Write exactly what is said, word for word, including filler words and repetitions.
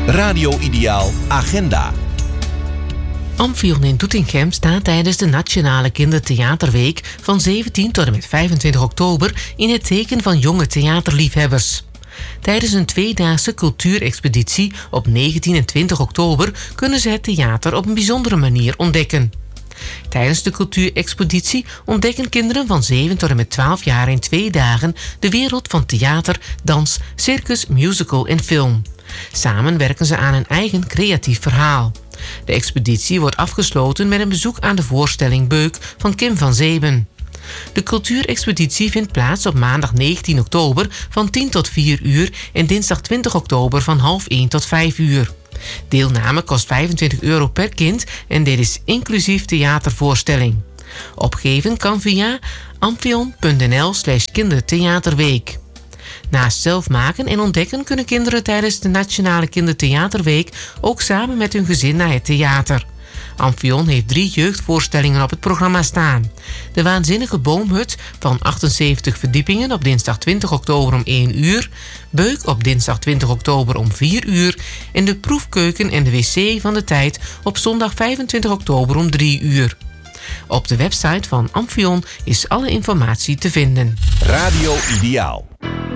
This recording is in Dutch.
Radio Ideaal Agenda. Amphion in Doetinchem staat tijdens de Nationale Kindertheaterweek van zeventien tot en met vijfentwintig oktober in het teken van jonge theaterliefhebbers. Tijdens een tweedaagse cultuurexpeditie op negentien en twintig oktober kunnen ze het theater op een bijzondere manier ontdekken. Tijdens de cultuurexpeditie ontdekken kinderen van zeven tot en met twaalf jaar in twee dagen de wereld van theater, dans, circus, musical en film. Samen werken ze aan een eigen creatief verhaal. De expeditie wordt afgesloten met een bezoek aan de voorstelling Beuk van Kim van Zeeben. De cultuurexpeditie vindt plaats op maandag negentien oktober van tien tot vier uur en dinsdag twintig oktober van half één tot vijf uur. Deelname kost vijfentwintig euro per kind en dit is inclusief theatervoorstelling. Opgeven kan via amphion.nl slash kindertheaterweek. Naast zelf maken en ontdekken kunnen kinderen tijdens de Nationale Kindertheaterweek ook samen met hun gezin naar het theater. Amphion heeft drie jeugdvoorstellingen op het programma staan. De Waanzinnige Boomhut van achtenzeventig verdiepingen op dinsdag twintig oktober om één uur. Beuk op dinsdag twintig oktober om vier uur. En de Proefkeuken en de wc van de tijd op zondag vijfentwintig oktober om drie uur. Op de website van Amphion is alle informatie te vinden. Radio Ideaal.